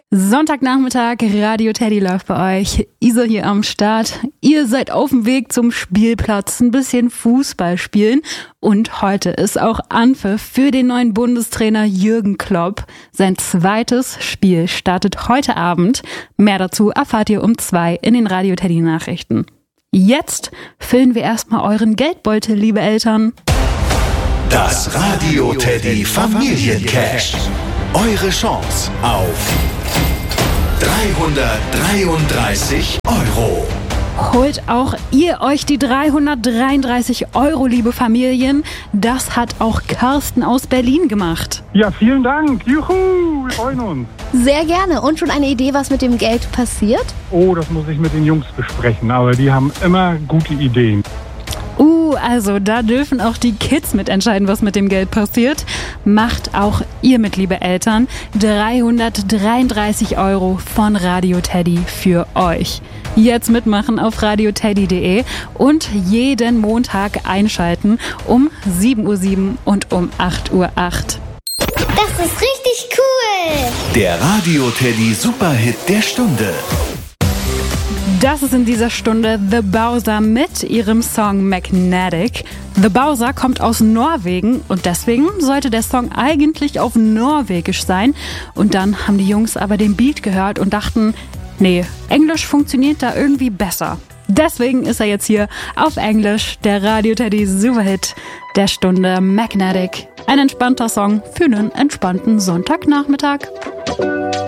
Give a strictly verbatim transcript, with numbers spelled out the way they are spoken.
Sonntagnachmittag, Radio Teddy läuft bei euch. Isa hier am Start. Ihr seid auf dem Weg zum Spielplatz, ein bisschen Fußball spielen. Und heute ist auch Anpfiff für den neuen Bundestrainer Jürgen Klopp. Sein zweites Spiel startet heute Abend. Mehr dazu erfahrt ihr um zwei in den Radio Teddy Nachrichten. Jetzt füllen wir erstmal euren Geldbeutel, liebe Eltern. Das Radio Teddy Familiencash. Eure Chance auf dreihundertdreiunddreißig Euro. Holt auch ihr euch die dreihundertdreiunddreißig Euro, liebe Familien. Das hat auch Carsten aus Berlin gemacht. Ja, vielen Dank. Juhu, wir freuen uns. Sehr gerne. Und schon eine Idee, was mit dem Geld passiert? Oh, das muss ich mit den Jungs besprechen, aber die haben immer gute Ideen. Uh, also da dürfen auch die Kids mitentscheiden, was mit dem Geld passiert. Macht auch ihr mit, liebe Eltern. dreihundertdreiunddreißig Euro von Radio Teddy für euch. Jetzt mitmachen auf radio teddy punkt de und jeden Montag einschalten um sieben Uhr sieben und um acht Uhr acht. Das ist richtig cool! Der Radio Teddy Superhit der Stunde. Das ist in dieser Stunde The Bowser mit ihrem Song Magnetic. The Bowser kommt aus Norwegen und deswegen sollte der Song eigentlich auf Norwegisch sein. Und dann haben die Jungs aber den Beat gehört und dachten, nee, Englisch funktioniert da irgendwie besser. Deswegen ist er jetzt hier auf Englisch, der Radio Teddy Superhit der Stunde Magnetic. Ein entspannter Song für einen entspannten Sonntagnachmittag.